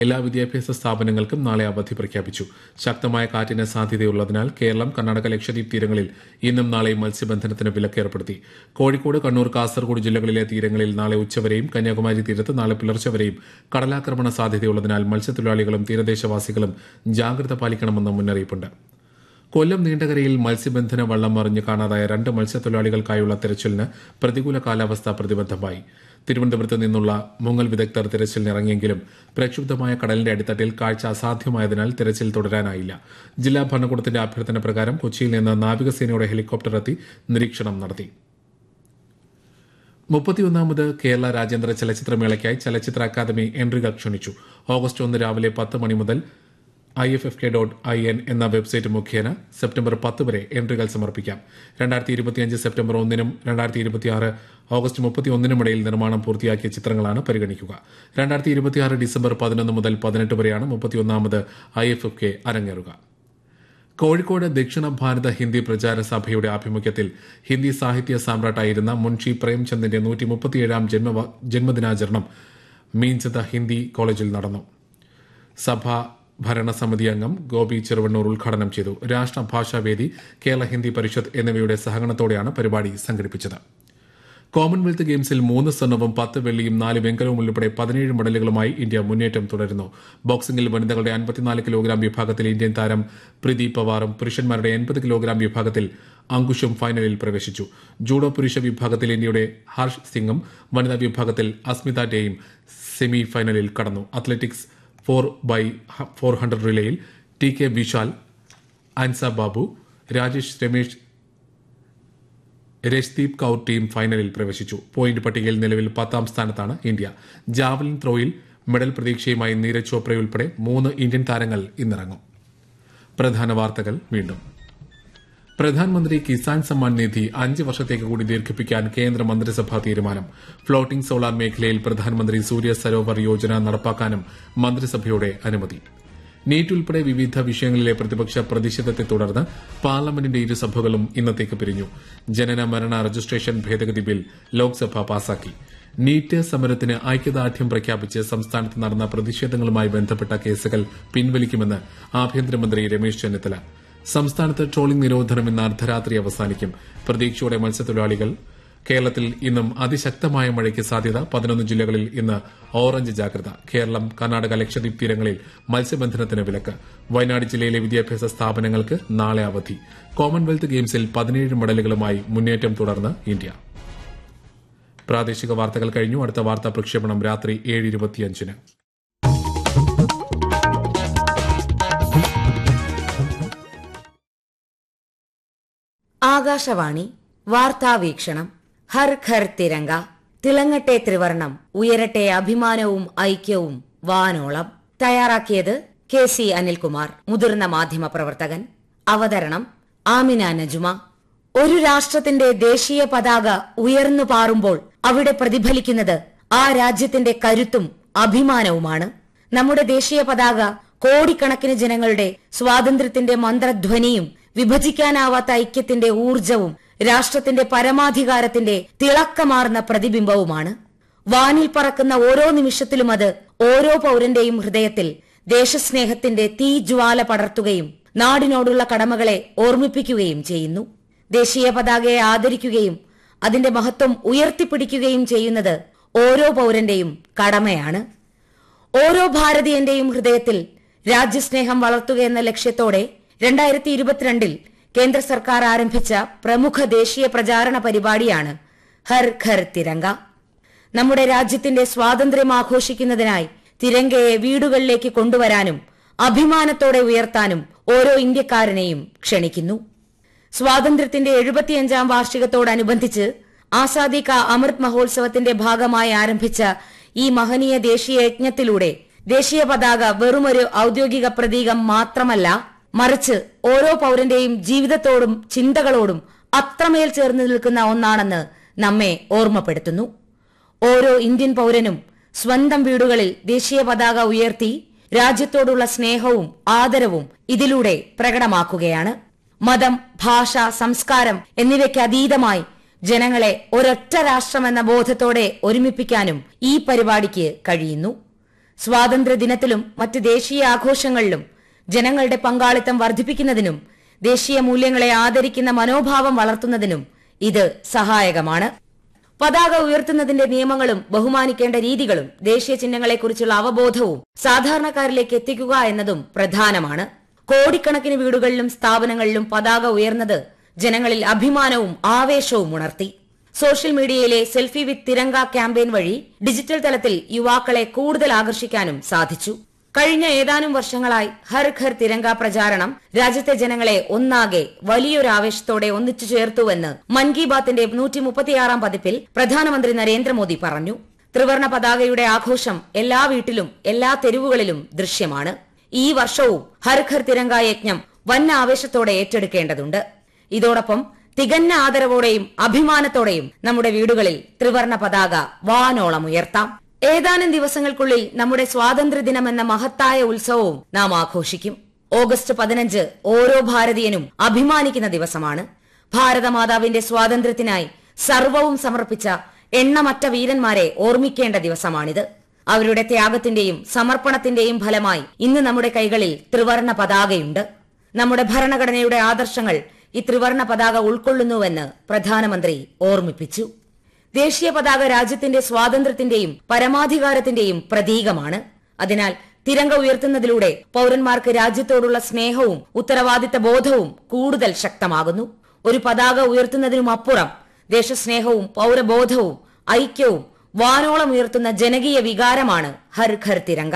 എല്ലാ വിദ്യാഭ്യാസ സ്ഥാപനങ്ങൾക്കും നാളെ അവധി പ്രഖ്യാപിച്ചു. ശക്തമായ കാറ്റിന് സാധ്യതയുള്ളതിനാൽ കേരളം, കർണാടക, ലക്ഷദ്വീപ് തീരങ്ങളിൽ ഇന്നും നാളെയും മത്സ്യബന്ധനത്തിന് വിലക്ക് ഏർപ്പെടുത്തി. കോഴിക്കോട്, കണ്ണൂർ, കാസർഗോഡ് ജില്ലകളിലെ തീരങ്ങളിൽ നാളെ ഉച്ചവരെയും കന്യാകുമാരി തീരത്ത് നാളെ പുലർച്ചെ വരെയും കടലാക്രമണ സാധ്യതയുള്ളതിനാൽ മത്സ്യത്തൊഴിലാളികളും തീരദേശവാസികളും ജാഗ്രത പാലിക്കണമെന്ന് മുന്നറിയിപ്പുണ്ട്. കൊല്ലം നീണ്ടകരയിൽ മത്സ്യബന്ധന വള്ളം മറിഞ്ഞ് കാണാതായ 2 മത്സ്യത്തൊഴിലാളികൾക്കായുള്ള തെരച്ചിലിന് പ്രതികൂല കാലാവസ്ഥ പ്രതിബദ്ധമായി. തിരുവനന്തപുരത്ത് നിന്നുള്ള മുങ്ങൽ വിദഗ്ധർ തിരച്ചിലിനിറങ്ങിയെങ്കിലും പ്രക്ഷുബ്ധമായ കടലിന്റെ അടിത്തട്ടിൽ കാഴ്ച അസാധ്യമായതിനാൽ തിരച്ചിൽ തുടരാനായില്ല. ജില്ലാ ഭരണകൂടത്തിന്റെ അഭ്യർത്ഥന പ്രകാരം കൊച്ചിയിൽ നിന്ന് നാവികസേനയുടെ ഹെലികോപ്റ്റർ എത്തി നിരീക്ഷണം നടത്തി. 31ാമത് കേരള രാജ്യാന്തര ചലച്ചിത്രമേളയ്ക്കായി ചലച്ചിത്ര അക്കാദമി എൻട്രികൾ ക്ഷണിച്ചു. ഓഗസ്റ്റ് 1 രാവിലെ 10 മണി മുതൽ iffk.in എന്ന വെബ്സൈറ്റ് മുഖേന സെപ്റ്റംബർ 10 വരെ എൻട്രികൾ സമർപ്പിക്കാം. 2025 സെപ്റ്റംബർ 1നും 2026 ഓഗസ്റ്റ് 31നുമിടയിൽ നിർമ്മാണം പൂർത്തിയാക്കിയ ചിത്രങ്ങളാണ് പരിഗണിക്കുക. 2026 ഡിസംബർ 11 മുതൽ 18 വരെയാണ് 31ാമത് IFFK അരങ്ങേറുക. കോഴിക്കോട് ദക്ഷിണ ഭാരത ഹിന്ദി പ്രചാര സഭയുടെ ആഭിമുഖ്യത്തിൽ ഹിന്ദി സാഹിത്യ സാമ്രാട്ടായിരുന്ന മുൻഷി പ്രേംചന്ദിന്റെ 137ാം ജന്മദിനാചരണം മീൻചത ഹിന്ദി കോളേജിൽ നടന്നു. സഭ ഭരണസമിതി അംഗം ഗോപി ചെറുവണ്ണൂർ ഉദ്ഘാടനം ചെയ്തു. രാഷ്ട്രഭാഷാവേദി, കേരള ഹിന്ദി പരിഷത്ത് എന്നിവയുടെ സഹകരണത്തോടെയാണ് പരിപാടി സംഘടിപ്പിച്ചത്. കോമൺവെൽത്ത് ഗെയിംസിൽ 3 സ്വർണവും 10 വെള്ളിയും 4 വെങ്കലവും ഉൾപ്പെടെ 17 മെഡലുകളുമായി ഇന്ത്യ മുന്നേറ്റം തുടരുന്നു. ബോക്സിംഗിൽ വനിതകളുടെ 54 കിലോഗ്രാം വിഭാഗത്തിൽ ഇന്ത്യൻ താരം പ്രീതി പവാറും പുരുഷന്മാരുടെ 80 കിലോഗ്രാം വിഭാഗത്തിൽ അങ്കുഷും ഫൈനലിൽ പ്രവേശിച്ചു. ജൂഡോ പുരുഷ വിഭാഗത്തിൽ ഇന്ത്യയുടെ ഹർഷ് സിംഗും വനിതാ വിഭാഗത്തിൽ അസ്മിത ഡേയും സെമി ഫൈനലിൽ കടന്നു. Athletics 4x400 റിലേയിൽ TK Vishal, Ansa Babu, Rajesh Ramesh, രശ്ദീപ് Kaur team ഫൈനലിൽ പ്രവേശിച്ചു. പോയിന്റ് പട്ടികയിൽ നിലവിൽ 10ാം സ്ഥാനത്താണ് India. Javelin ത്രോയിൽ medal പ്രതീക്ഷയുമായി Neeraj ചോപ്രയുൾപ്പെടെ 3 Indian താരങ്ങൾ ഇന്നിറങ്ങും. പ്രധാന വാർത്തകൾ വീണ്ടും. പ്രധാനമന്ത്രി കിസാൻ സമ്മാൻ നിധി 5 വർഷത്തേക്ക് കൂടി ദീർഘിപ്പിക്കാൻ കേന്ദ്ര മന്ത്രിസഭാ തീരുമാനം. ഫ്ളോട്ടിംഗ് സോളാർ മേഖലയിൽ പ്രധാനമന്ത്രി സൂര്യ സരോവർ യോജന നടപ്പാക്കാനും മന്ത്രിസഭയുടെ അനുമതി. നീറ്റ് ഉൾപ്പെടെ വിവിധ വിഷയങ്ങളിലെ പ്രതിപക്ഷ പ്രതിഷേധത്തെ തുടർന്ന് പാർലമെന്റിന്റെ ഇരുസഭകളും ഇന്നത്തേക്ക് പിരിഞ്ഞു. ജനന മരണ രജിസ്ട്രേഷൻ ഭേദഗതി ബിൽ ലോക്സഭ പാസാക്കി. നീറ്റ് സമരത്തിന് ഐക്യദാർഢ്യം പ്രഖ്യാപിച്ച് സംസ്ഥാനത്ത് നടന്ന പ്രതിഷേധങ്ങളുമായി ബന്ധപ്പെട്ട കേസുകൾ പിൻവലിക്കുമെന്ന് ആഭ്യന്തരമന്ത്രി രമേശ് ചെന്നിത്തല. സംസ്ഥാനത്ത് ട്രോളിംഗ് നിരോധനം ഇന്ന് അർദ്ധരാത്രി അവസാനിക്കും. പ്രതീക്ഷയോടെ മത്സ്യത്തൊഴിലാളികൾ. കേരളത്തിൽ ഇന്നും അതിശക്തമായ മഴയ്ക്ക് സാധ്യത. 11 ജില്ലകളിൽ ഇന്ന് ഓറഞ്ച് ജാഗ്രത. കേരളം, കർണാടക, ലക്ഷദ്വീപ് തീരങ്ങളിൽ മത്സ്യബന്ധനത്തിന് വിലക്ക്. വയനാട് ജില്ലയിലെ വിദ്യാഭ്യാസ സ്ഥാപനങ്ങൾക്ക് നാളെ അവധി. കോമൺവെൽത്ത് ഗെയിംസിൽ 17 മെഡലുകളുമായി മുന്നേറ്റം തുടർന്ന് ഇന്ത്യ. പ്രാദേശിക വാർത്തകൾ കഴിഞ്ഞു. അടുത്ത വാർത്താ പ്രക്ഷേപണം രാത്രി 7:25. ആകാശവാണി വാർത്താവീക്ഷണം. ഹർ ഘർ തിരങ്ക, തിളങ്ങട്ടെ ത്രിവർണം, ഉയരട്ടെ അഭിമാനവും ഐക്യവും വാനോളം. തയ്യാറാക്കിയത് KC അനിൽകുമാർ, മുതിർന്ന മാധ്യമ പ്രവർത്തകൻ. അവതരണം ആമിന നജുമ. ഒരു രാഷ്ട്രത്തിന്റെ ദേശീയ പതാക ഉയർന്നു പാറുമ്പോൾ അവിടെ പ്രതിഫലിക്കുന്നത് ആ രാജ്യത്തിന്റെ കരുത്തും അഭിമാനവുമാണ്. നമ്മുടെ ദേശീയ പതാക കോടിക്കണക്കിന് ജനങ്ങളുടെ സ്വാതന്ത്ര്യത്തിന്റെ മന്ത്രധ്വനിയും വിഭജിക്കാനാവാത്ത ഐക്യത്തിന്റെ ഊർജവും രാഷ്ട്രത്തിന്റെ പരമാധികാരത്തിന്റെ തിളക്കമാർന്ന പ്രതിബിംബവുമാണ്. വാനിൽ പറക്കുന്ന ഓരോ നിമിഷത്തിലും അത് ഓരോ പൌരന്റെയും ഹൃദയത്തിൽ ദേശസ്നേഹത്തിന്റെ തീജ്വാല പടർത്തുകയും നാടിനോടുള്ള കടമകളെ ഓർമ്മിപ്പിക്കുകയും ചെയ്യുന്നു. ദേശീയ പതാകയെ ആദരിക്കുകയും അതിന്റെ മഹത്വം ഉയർത്തിപ്പിടിക്കുകയും ചെയ്യുന്നത് ഓരോ പൌരന്റെയും കടമയാണ്. ഓരോ ഭാരതീയന്റെയും ഹൃദയത്തിൽ രാജ്യസ്നേഹം വളർത്തുകയെന്ന ലക്ഷ്യത്തോടെ 2022 കേന്ദ്ര സർക്കാർ ആരംഭിച്ച പ്രമുഖ ദേശീയ പ്രചാരണ പരിപാടിയാണ് ഹർ ഘർ തിരങ്ക. നമ്മുടെ രാജ്യത്തിന്റെ സ്വാതന്ത്ര്യം ആഘോഷിക്കുന്നതിനായി തിരങ്കയെ വീടുകളിലേക്ക് കൊണ്ടുവരാനും അഭിമാനത്തോടെ ഉയർത്താനും ഓരോ ഇന്ത്യക്കാരനെയും ക്ഷണിക്കുന്നു. സ്വാതന്ത്ര്യത്തിന്റെ 75ാം വാർഷികത്തോടനുബന്ധിച്ച് ആസാദി കാ അമൃത് മഹോത്സവത്തിന്റെ ഭാഗമായി ആരംഭിച്ച ഈ മഹനീയ ദേശീയ യജ്ഞത്തിലൂടെ ദേശീയ പതാക വെറുമൊരു ഔദ്യോഗിക പ്രതീകം മാത്രമല്ല, മറിച്ച് ഓരോ പൌരന്റെയും ജീവിതത്തോടും ചിന്തകളോടും അത്രമേൽ ചേർന്ന് നിൽക്കുന്ന ഒന്നാണെന്ന് നമ്മെ ഓർമ്മപ്പെടുത്തുന്നു. ഓരോ ഇന്ത്യൻ പൌരനും സ്വന്തം വീടുകളിൽ ദേശീയ പതാക ഉയർത്തി രാജ്യത്തോടുള്ള സ്നേഹവും ആദരവും ഇതിലൂടെ പ്രകടമാക്കുകയാണ്. മതം, ഭാഷ, സംസ്കാരം എന്നിവയ്ക്ക് അതീതമായി ജനങ്ങളെ ഒരൊറ്റ രാഷ്ട്രമെന്ന ബോധത്തോടെ ഒരുമിപ്പിക്കാനും ഈ പരിപാടിക്ക് കഴിയുന്നു. സ്വാതന്ത്ര്യദിനത്തിലും മറ്റ് ദേശീയ ആഘോഷങ്ങളിലും ജനങ്ങളുടെ പങ്കാളിത്തം വർദ്ധിപ്പിക്കുന്നതിനും ദേശീയ മൂല്യങ്ങളെ ആദരിക്കുന്ന മനോഭാവം വളർത്തുന്നതിനും ഇത് സഹായകമാണ്. പതാക ഉയർത്തുന്നതിന്റെ നിയമങ്ങളും ബഹുമാനിക്കേണ്ട രീതികളും ദേശീയ ചിഹ്നങ്ങളെക്കുറിച്ചുള്ള അവബോധവും സാധാരണക്കാരിലേക്ക് എത്തിക്കുക എന്നതും പ്രധാനമാണ്. കോടിക്കണക്കിന് വീടുകളിലും സ്ഥാപനങ്ങളിലും പതാക ഉയർന്നത് ജനങ്ങളിൽ അഭിമാനവും ആവേശവും ഉണർത്തി. സോഷ്യൽ മീഡിയയിലെ സെൽഫി വിത്ത് തിരങ്ക ക്യാമ്പയിൻ വഴി ഡിജിറ്റൽ തലത്തിൽ യുവാക്കളെ കൂടുതൽ ആകർഷിക്കാനും സാധിച്ചു. കഴിഞ്ഞ ഏതാനും വർഷങ്ങളായി ഹർ ഘർ തിരങ്ക പ്രചാരണം രാജ്യത്തെ ജനങ്ങളെ ഒന്നാകെ വലിയൊരു ആവേശത്തോടെ ഒന്നിച്ചു ചേർത്തുവെന്ന് മൻ കി ബാത്തിന്റെ 136 പതിപ്പിൽ പ്രധാനമന്ത്രി നരേന്ദ്രമോദി പറഞ്ഞു. ത്രിവർണ പതാകയുടെ ആഘോഷം എല്ലാ വീട്ടിലും എല്ലാ തെരുവുകളിലും ദൃശ്യമാണ്. ഈ വർഷവും ഹർ ഘർ തിരങ്ക യജ്ഞം വൻ ആവേശത്തോടെ ഏറ്റെടുക്കേണ്ടതുണ്ട്. ഇതോടൊപ്പം തികഞ്ഞ ആദരവോടെയും അഭിമാനത്തോടെയും നമ്മുടെ വീടുകളിൽ ത്രിവർണ പതാക വാനോളം ഉയർത്താം. ഏതാനും ദിവസങ്ങൾക്കുള്ളിൽ നമ്മുടെ സ്വാതന്ത്ര്യദിനം എന്ന മഹത്തായ ഉത്സവവും നാം ആഘോഷിക്കും. ഓഗസ്റ്റ് 15 ഓരോ ഭാരതീയനും അഭിമാനിക്കുന്ന ദിവസമാണ്. ഭാരതമാതാവിന്റെ സ്വാതന്ത്ര്യത്തിനായി സർവവും സമർപ്പിച്ച എണ്ണമറ്റ വീരന്മാരെ ഓർമ്മിക്കേണ്ട ദിവസമാണിത്. അവരുടെ ത്യാഗത്തിന്റെയും സമർപ്പണത്തിന്റെയും ഫലമായി ഇന്ന് നമ്മുടെ കൈകളിൽ ത്രിവർണ പതാകയുണ്ട്. നമ്മുടെ ഭരണഘടനയുടെ ആദർശങ്ങൾ ഈ ത്രിവർണ പതാക ഉൾക്കൊള്ളുന്നുവെന്ന് പ്രധാനമന്ത്രി ഓർമ്മിപ്പിച്ചു. ദേശീയ പതാക രാജ്യത്തിന്റെ സ്വാതന്ത്ര്യത്തിന്റെയും പരമാധികാരത്തിന്റെയും പ്രതീകമാണ്. അതിനാൽ തിരങ്ക ഉയർത്തുന്നതിലൂടെ പൌരന്മാർക്ക് രാജ്യത്തോടുള്ള സ്നേഹവും ഉത്തരവാദിത്ത ബോധവും കൂടുതൽ ശക്തമാകുന്നു. ഒരു പതാക ഉയർത്തുന്നതിനുമപ്പുറം ദേശസ്നേഹവും പൌരബോധവും ഐക്യവും വാനോളം ഉയർത്തുന്ന ജനകീയ വികാരമാണ് ഹർ ഘർ തിരങ്ക.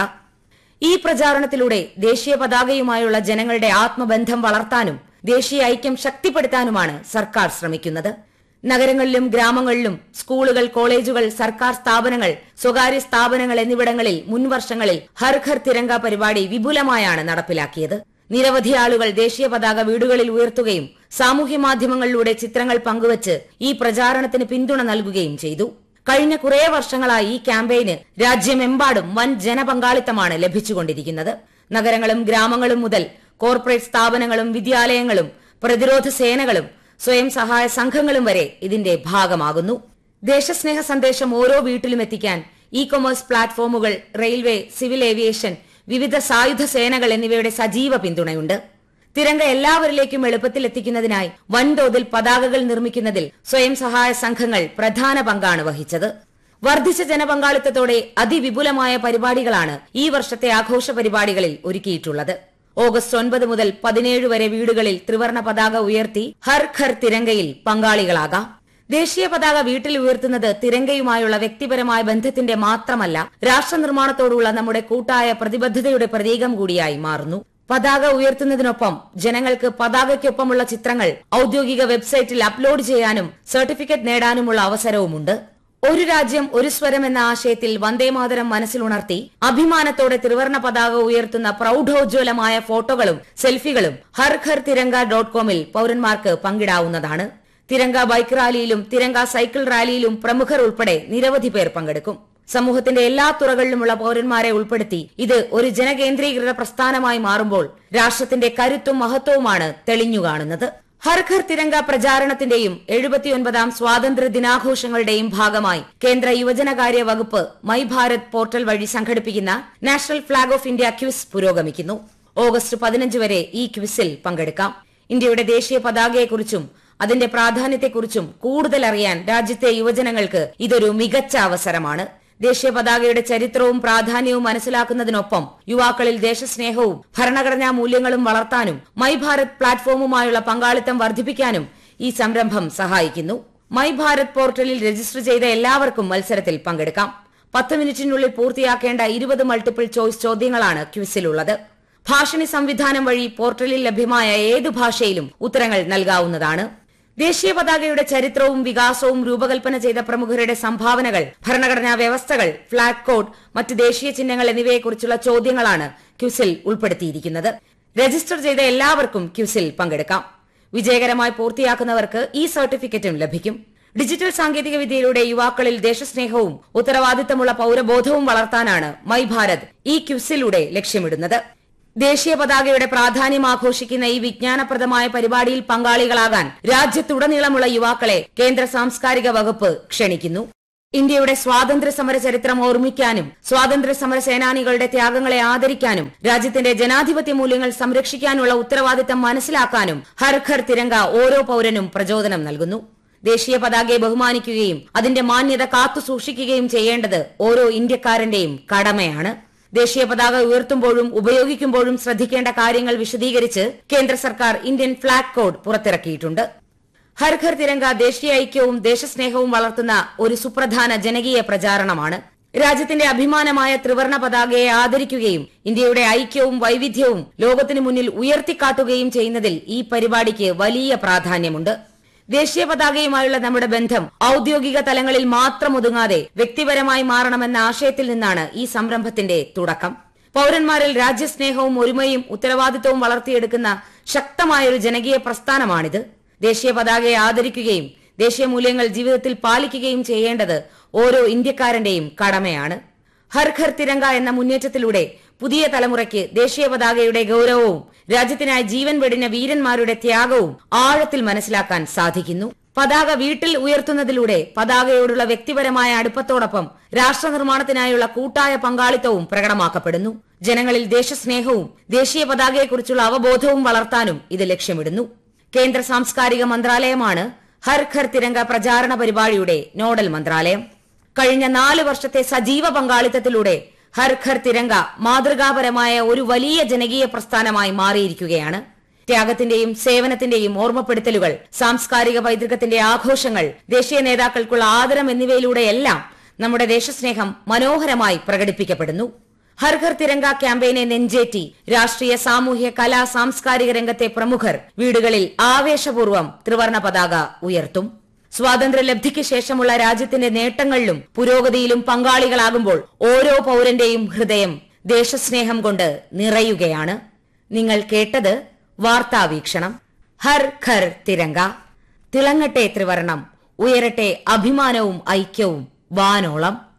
ഈ പ്രചാരണത്തിലൂടെ ദേശീയ പതാകയുമായുള്ള ജനങ്ങളുടെ ആത്മബന്ധം വളർത്താനും ദേശീയ ഐക്യം ശക്തിപ്പെടുത്താനുമാണ് സർക്കാർ ശ്രമിക്കുന്നത്. നഗരങ്ങളിലും ഗ്രാമങ്ങളിലും സ്കൂളുകൾ, കോളേജുകൾ, സർക്കാർ സ്ഥാപനങ്ങൾ, സ്വകാര്യ സ്ഥാപനങ്ങൾ എന്നിവിടങ്ങളിൽ മുൻവർഷങ്ങളിൽ ഹർ ഘർ തിരങ്ക പരിപാടി വിപുലമായാണ് നടപ്പിലാക്കിയത്. നിരവധി ആളുകൾ ദേശീയ പതാക വീടുകളിൽ ഉയർത്തുകയും സാമൂഹ്യ മാധ്യമങ്ങളിലൂടെ ചിത്രങ്ങൾ പങ്കുവച്ച് ഈ പ്രചാരണത്തിന് പിന്തുണ നൽകുകയും ചെയ്തു. കഴിഞ്ഞ കുറേ വർഷങ്ങളായി ഈ ക്യാമ്പയിന് രാജ്യമെമ്പാടും വൻ ജനപങ്കാളിത്തമാണ് ലഭിച്ചുകൊണ്ടിരിക്കുന്നത്. നഗരങ്ങളും ഗ്രാമങ്ങളും മുതൽ കോർപ്പറേറ്റ് സ്ഥാപനങ്ങളും വിദ്യാലയങ്ങളും പ്രതിരോധ സേനകളും സ്വയം സഹായ സംഘങ്ങളും വരെ ഇതിന്റെ ഭാഗമാകുന്നു. ദേശസ്നേഹ സന്ദേശം ഓരോ വീട്ടിലും എത്തിക്കാൻ ഇ-കൊമേഴ്സ് പ്ലാറ്റ്ഫോമുകൾ, റെയിൽവേ, സിവിൽ ഏവിയേഷൻ, വിവിധ സായുധ സേനകൾ എന്നിവയുടെ സജീവ പിന്തുണയുണ്ട്. തിരങ്ക എല്ലാവരിലേക്കും എളുപ്പത്തിൽ എത്തിക്കുന്നതിനായി വൻതോതിൽ പതാകകൾ നിർമ്മിക്കുന്നതിൽ സ്വയം സഹായ സംഘങ്ങൾ പ്രധാന പങ്കാണ് വഹിച്ചത്. വർദ്ധിച്ച ജനപങ്കാളിത്തത്തോടെ അതിവിപുലമായ പരിപാടികളാണ് ഈ വർഷത്തെ ആഘോഷ പരിപാടികളിൽ ഒരുക്കിയിട്ടുള്ളത്. ഓഗസ്റ്റ് 9 മുതൽ 17 വരെ വീടുകളിൽ ത്രിവർണ പതാക ഉയർത്തി ഹർ ഘർ തിരങ്കയിൽ പങ്കാളികളാകാം. ദേശീയ പതാക വീട്ടിൽ ഉയർത്തുന്നത് തിരങ്കയുമായുള്ള വ്യക്തിപരമായ ബന്ധത്തിന്റെ മാത്രമല്ല, രാഷ്ട്ര നിർമ്മാണത്തോടുള്ള നമ്മുടെ കൂട്ടായ പ്രതിബദ്ധതയുടെ പ്രതീകം കൂടിയായി മാറുന്നു. പതാക ഉയർത്തുന്നതിനൊപ്പം ജനങ്ങൾക്ക് പതാകയ്ക്കൊപ്പമുള്ള ചിത്രങ്ങൾ ഔദ്യോഗിക വെബ്സൈറ്റിൽ അപ്ലോഡ് ചെയ്യാനും സർട്ടിഫിക്കറ്റ് നേടാനുമുള്ള അവസരവുമുണ്ട്. ഒരു രാജ്യം ഒരു സ്വരം എന്ന ആശയത്തിൽ വന്ദേമാതരം മനസ്സിലുണർത്തി അഭിമാനത്തോടെ ത്രിവർണ പതാക ഉയർത്തുന്ന പ്രൌഢോജ്വലമായ ഫോട്ടോകളും സെൽഫികളും harghar-tiranga.com പൌരന്മാർക്ക് പങ്കിടാവുന്നതാണ്. തിരങ്ക ബൈക്ക് റാലിയിലും തിരങ്ക സൈക്കിൾ റാലിയിലും പ്രമുഖർ ഉൾപ്പെടെ നിരവധി പേർ പങ്കെടുക്കും. സമൂഹത്തിന്റെ എല്ലാ തുറകളിലുമുള്ള പൌരന്മാരെ ഉൾപ്പെടുത്തി ഇത് ഒരു ജനകേന്ദ്രീകൃത പ്രസ്ഥാനമായി മാറുമ്പോൾ രാഷ്ട്രത്തിന്റെ കരുത്തും മഹത്വവുമാണ് തെളിഞ്ഞുകാണുന്നത്. ഹർ ഘർ തിരങ്ക പ്രചാരണത്തിന്റെയും 79ാം സ്വാതന്ത്ര്യ ദിനാഘോഷങ്ങളുടെയും ഭാഗമായി കേന്ദ്ര യുവജനകാര്യ വകുപ്പ് മൈ ഭാരത് പോർട്ടൽ വഴി സംഘടിപ്പിക്കുന്ന national flag off India quiz പുരോഗമിക്കുന്നു. ഓഗസ്റ്റ് 15 വരെ ഈ ക്വിസിൽ പങ്കെടുക്കാം. ഇന്ത്യയുടെ ദേശീയ പതാകയെക്കുറിച്ചും അതിന്റെ പ്രാധാന്യത്തെക്കുറിച്ചും കൂടുതൽ അറിയാൻ രാജ്യത്തെ യുവജനങ്ങൾക്ക് ഇതൊരു മികച്ച അവസരമാണ്. ദേശീയ പതാകയുടെ ചരിത്രവും പ്രാധാന്യവും മനസ്സിലാക്കുന്നതിനൊപ്പം യുവാക്കളിൽ ദേശസ്നേഹവും ഭരണഘടനാ മൂല്യങ്ങളും വളർത്താനും മൈ ഭാരത് പ്ലാറ്റ്ഫോമുമായുള്ള പങ്കാളിത്തം വർദ്ധിപ്പിക്കാനും ഈ സംരംഭം സഹായിക്കുന്നു. മൈ ഭാരത് പോർട്ടലിൽ രജിസ്റ്റർ ചെയ്ത എല്ലാവർക്കും മത്സരത്തിൽ പങ്കെടുക്കാം. 10 മിനിറ്റിനുള്ളിൽ പൂർത്തിയാക്കേണ്ട 20 മൾട്ടിപ്പിൾ ചോയ്സ് ചോദ്യങ്ങളാണ് ക്വിസിലുള്ളത്. ഭാഷണി സംവിധാനം വഴി പോർട്ടലിൽ ലഭ്യമായ ഏതു ഭാഷയിലും ഉത്തരങ്ങൾ നൽകാവുന്നതാണ്. ദേശീയ പതാകയുടെ ചരിത്രവും വികാസവും രൂപകൽപ്പന ചെയ്ത പ്രമുഖരുടെ സംഭാവനകൾ, ഭരണഘടനാ വ്യവസ്ഥകൾ, ഫ്ളാഗ് കോഡ്, മറ്റ് ദേശീയ ചിഹ്നങ്ങൾ എന്നിവയെക്കുറിച്ചുള്ള ചോദ്യങ്ങളാണ് ക്വിസിൽ ഉൾപ്പെടുത്തിയിരിക്കുന്നത്. രജിസ്റ്റർ ചെയ്ത എല്ലാവർക്കും ക്വിസിൽ പങ്കെടുക്കാം. വിജയകരമായി പൂർത്തിയാക്കുന്നവർക്ക് ഈ സർട്ടിഫിക്കറ്റും ലഭിക്കും. ഡിജിറ്റൽ സാങ്കേതിക വിദ്യയിലൂടെ യുവാക്കളിൽ ദേശസ്നേഹവും ഉത്തരവാദിത്തമുള്ള പൌരബോധവും വളർത്താനാണ് മൈ ഭാരത് ഈ ക്വിസിലൂടെ ലക്ഷ്യമിടുന്നത്. ദേശീയ പതാകയുടെ പ്രാധാന്യം ആഘോഷിക്കുന്ന ഈ വിജ്ഞാനപ്രദമായ പരിപാടിയിൽ പങ്കാളികളാകാൻ രാജ്യത്തുടനീളമുള്ള യുവാക്കളെ കേന്ദ്ര സാംസ്കാരിക വകുപ്പ് ക്ഷണിക്കുന്നു. ഇന്ത്യയുടെ സ്വാതന്ത്ര്യ സമര ചരിത്രം ഓർമ്മിക്കാനും സ്വാതന്ത്ര്യ സമര സേനാനികളുടെ ത്യാഗങ്ങളെ ആദരിക്കാനും രാജ്യത്തിന്റെ ജനാധിപത്യ മൂല്യങ്ങൾ സംരക്ഷിക്കാനുള്ള ഉത്തരവാദിത്തം മനസ്സിലാക്കാനും ഹർ ഘർ തിരങ്ക ഓരോ പൌരനും പ്രചോദനം നൽകുന്നു. ദേശീയ പതാകയെ ബഹുമാനിക്കുകയും അതിന്റെ മാന്യത കാത്തു സൂക്ഷിക്കുകയും ചെയ്യേണ്ടത് ഓരോ ഇന്ത്യക്കാരന്റെയും കടമയാണ്. ദേശീയ പതാക ഉയർത്തുമ്പോഴും ഉപയോഗിക്കുമ്പോഴും ശ്രദ്ധിക്കേണ്ട കാര്യങ്ങൾ വിശദീകരിച്ച് കേന്ദ്ര സർക്കാർ ഇന്ത്യൻ ഫ്ളാഗ് കോഡ് പുറത്തിറക്കിയിട്ടുണ്ട്. ഹർ ഘർ തിരങ്ക ദേശീയ ഐക്യവും ദേശസ്നേഹവും വളർത്തുന്ന ഒരു സുപ്രധാന ജനകീയ പ്രചാരണമാണ്. രാജ്യത്തിന്റെ അഭിമാനമായ ത്രിവർണ പതാകയെ ആദരിക്കുകയും ഇന്ത്യയുടെ ഐക്യവും വൈവിധ്യവും ലോകത്തിനു മുന്നിൽ ഉയർത്തിക്കാട്ടുകയും ചെയ്യുന്നതിൽ ഈ പരിപാടിക്ക് വലിയ പ്രാധാന്യമുണ്ട്. ദേശീയ പതാകയുമായുള്ള നമ്മുടെ ബന്ധം ഔദ്യോഗിക തലങ്ങളിൽ മാത്രം ഒതുങ്ങാതെ വ്യക്തിപരമായി മാറണമെന്ന ആശയത്തിൽ നിന്നാണ് ഈ സംരംഭത്തിന്റെ തുടക്കം. പൌരന്മാരിൽ രാജ്യസ്നേഹവും ഒരുമയും ഉത്തരവാദിത്തവും വളർത്തിയെടുക്കുന്ന ശക്തമായൊരു ജനകീയ പ്രസ്ഥാനമാണിത്. ദേശീയ പതാകയെ ആദരിക്കുകയും ദേശീയ മൂല്യങ്ങൾ ജീവിതത്തിൽ പാലിക്കുകയും ചെയ്യേണ്ടത് ഓരോ ഇന്ത്യക്കാരന്റെയും കടമയാണ്. ഹർ ഘർ തിരങ്ക എന്ന മുന്നേറ്റത്തിലൂടെ പുതിയ തലമുറയ്ക്ക് ദേശീയ പതാകയുടെ ഗൌരവവും രാജ്യത്തിനായി ജീവൻ വെടിഞ്ഞ വീരന്മാരുടെ ത്യാഗവും ആഴത്തിൽ മനസ്സിലാക്കാൻ സാധിക്കുന്നു. പതാക വീട്ടിൽ ഉയർത്തുന്നതിലൂടെ പതാകയോടുള്ള വ്യക്തിപരമായ അടുപ്പത്തോടൊപ്പം രാഷ്ട്ര നിർമ്മാണത്തിനായുള്ള കൂട്ടായ പങ്കാളിത്തവും പ്രകടമാക്കപ്പെടുന്നു. ജനങ്ങളിൽ ദേശസ്നേഹവും ദേശീയ പതാകയെക്കുറിച്ചുള്ള അവബോധവും വളർത്താനും ഇത് ലക്ഷ്യമിടുന്നു. കേന്ദ്ര സാംസ്കാരിക മന്ത്രാലയമാണ് ഹർ ഘർ തിരങ്ക പ്രചാരണ പരിപാടിയുടെ നോഡൽ മന്ത്രാലയം. കഴിഞ്ഞ 4 വർഷത്തെ സജീവ പങ്കാളിത്തത്തിലൂടെ ഹർ ഘർ തിരങ്ക മാതൃകാപരമായ ഒരു വലിയ ജനകീയ പ്രസ്ഥാനമായി മാറിയിരിക്കുകയാണ്. ത്യാഗത്തിന്റെയും സേവനത്തിന്റെയും ഓർമ്മപ്പെടുത്തലുകൾ, സാംസ്കാരിക പൈതൃകത്തിന്റെ ആഘോഷങ്ങൾ, ദേശീയ നേതാക്കൾക്കുള്ള ആദരം എന്നിവയിലൂടെയെല്ലാം നമ്മുടെ ദേശസ്നേഹം മനോഹരമായി പ്രകടിപ്പിക്കപ്പെടുന്നു. ഹർ ഘർ തിരങ്ക ക്യാമ്പയിനെ നെഞ്ചേറ്റി രാഷ്ട്രീയ, സാമൂഹ്യ, കലാ, സാംസ്കാരിക രംഗത്തെ പ്രമുഖർ വീടുകളിൽ ആവേശപൂർവ്വം ത്രിവർണ പതാക ഉയർത്തും. സ്വാതന്ത്ര്യലബ്ധിക്ക് ശേഷമുള്ള രാജ്യത്തിന്റെ നേട്ടങ്ങളിലും പുരോഗതിയിലും പങ്കാളികളാകുമ്പോൾ ഓരോ പൌരന്റെയും ഹൃദയം ദേശസ്നേഹം കൊണ്ട് നിറയുകയാണ്. നിങ്ങൾ കേട്ടത് വാർത്താവീക്ഷണം. ഹർ ഘർ തിരങ്ക. തിളങ്ങട്ടെ ത്രിവർണം, ഉയരട്ടെ അഭിമാനവും ഐക്യവും വാനോളം.